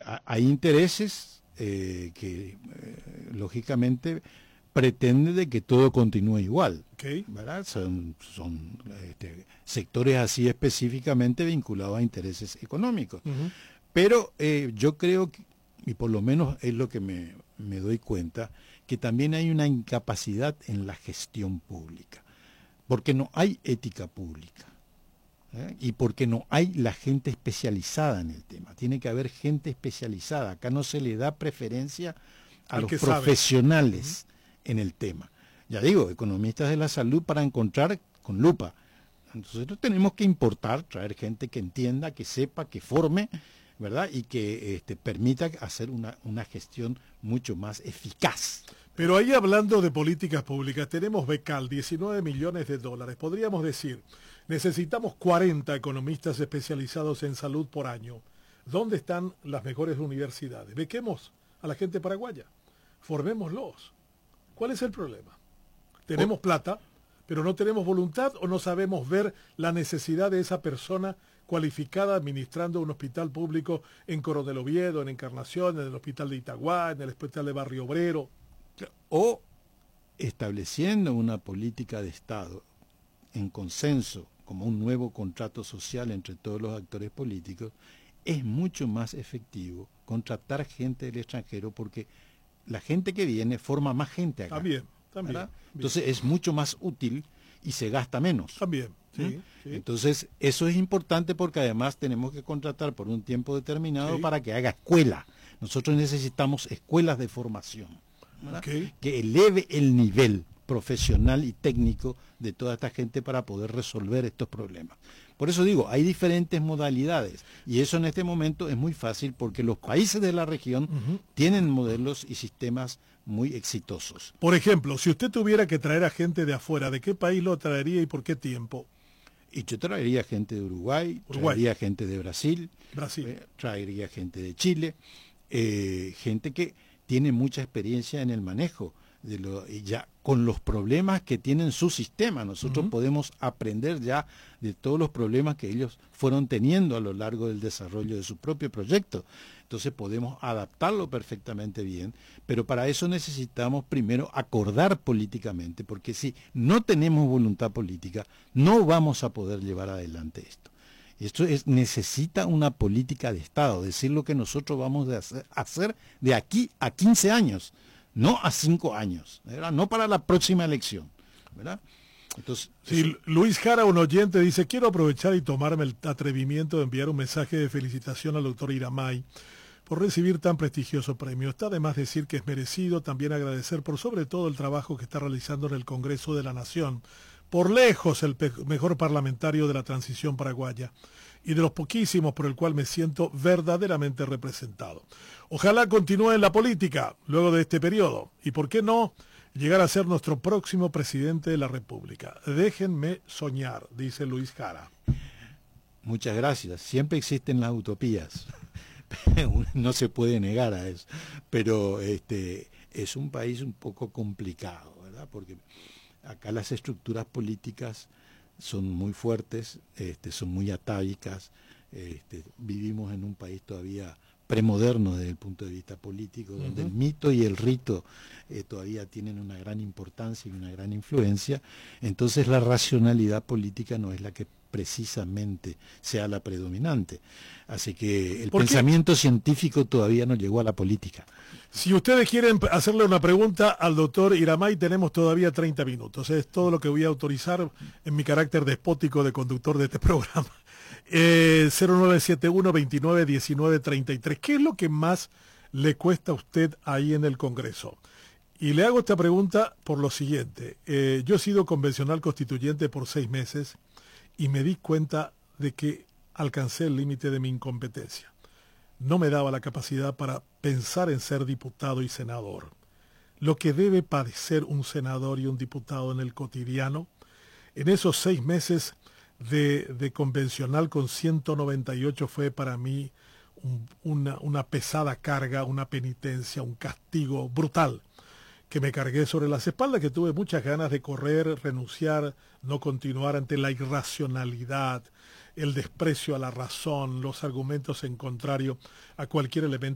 hay intereses lógicamente pretenden de que todo continúe igual, ¿verdad? Son sectores así específicamente vinculados a intereses económicos. Pero yo creo que, y por lo menos es lo que me doy cuenta, que también hay una incapacidad en la gestión pública, porque no hay ética pública, y porque no hay la gente especializada en el tema. Tiene que haber gente especializada. Acá no se le da preferencia a los profesionales en el tema. Ya digo, economistas de la salud para encontrar con lupa. Entonces tenemos que importar, traer gente que entienda, que sepa, que forme, ¿verdad? Y que permita hacer una gestión mucho más eficaz. Pero ahí, hablando de políticas públicas, tenemos Becal, $19 millones. Podríamos decir, necesitamos 40 economistas especializados en salud por año. ¿Dónde están las mejores universidades? Bequemos a la gente paraguaya, formémoslos. ¿Cuál es el problema? Tenemos plata, pero no tenemos voluntad, o no sabemos ver la necesidad de esa persona cualificada administrando un hospital público en Coronel Oviedo, en Encarnación, en el hospital de Itagua, en el hospital de Barrio Obrero. O estableciendo una política de Estado en consenso, como un nuevo contrato social entre todos los actores políticos, es mucho más efectivo contratar gente del extranjero, porque la gente que viene forma más gente acá. También. Entonces es mucho más útil y se gasta menos. También. Sí. Entonces eso es importante, porque además tenemos que contratar por un tiempo determinado para que haga escuela. Nosotros necesitamos escuelas de formación, que eleve el nivel profesional y técnico de toda esta gente para poder resolver estos problemas. Por eso digo, hay diferentes modalidades, y eso en este momento es muy fácil, porque los países de la región tienen modelos y sistemas muy exitosos. Por ejemplo, si usted tuviera que traer a gente de afuera, ¿de qué país lo traería y por qué tiempo? Y yo traería gente de Uruguay, traería gente de Brasil. Traería gente de Chile, gente que tiene mucha experiencia en el manejo ya con los problemas que tienen su sistema. Nosotros podemos aprender ya de todos los problemas que ellos fueron teniendo a lo largo del desarrollo de su propio proyecto. Entonces podemos adaptarlo perfectamente bien, pero para eso necesitamos primero acordar políticamente, porque si no tenemos voluntad política, no vamos a poder llevar adelante esto. Esto necesita una política de Estado, decir lo que nosotros vamos a hacer de aquí a 15 años. No a 5 años, ¿verdad? No para la próxima elección, ¿verdad? Entonces, sí, Luis Jara, un oyente, dice: quiero aprovechar y tomarme el atrevimiento de enviar un mensaje de felicitación al doctor Iramay por recibir tan prestigioso premio. Está de más decir que es merecido. También agradecer por sobre todo el trabajo que está realizando en el Congreso de la Nación. Por lejos el mejor parlamentario de la transición paraguaya, y de los poquísimos por el cual me siento verdaderamente representado. Ojalá continúe en la política luego de este periodo, y por qué no llegar a ser nuestro próximo presidente de la República. Déjenme soñar, dice Luis Jara. Muchas gracias. Siempre existen las utopías. No se puede negar a eso. Pero es un país un poco complicado, ¿verdad? Porque acá las estructuras políticas son muy fuertes, son muy atávicas. Vivimos en un país todavía premoderno desde el punto de vista político, donde el mito y el rito todavía tienen una gran importancia y una gran influencia. Entonces la racionalidad política no es la que precisamente sea la predominante. Así que el pensamiento científico todavía no llegó a la política. Si ustedes quieren hacerle una pregunta al doctor Iramay, tenemos todavía 30 minutos. Es todo lo que voy a autorizar en mi carácter despótico de conductor de este programa. 0971-2919-33. ¿Qué es lo que más le cuesta a usted ahí en el Congreso? Y le hago esta pregunta por lo siguiente. Yo he sido convencional constituyente por 6 meses y me di cuenta de que alcancé el límite de mi incompetencia. No me daba la capacidad para pensar en ser diputado y senador. Lo que debe padecer un senador y un diputado en el cotidiano, en esos 6 meses de convencional con 198 fue para mí una pesada carga, una penitencia, un castigo brutal que me cargué sobre las espaldas, que tuve muchas ganas de correr, renunciar, no continuar ante la irracionalidad, el desprecio a la razón, los argumentos en contrario a cualquier elemento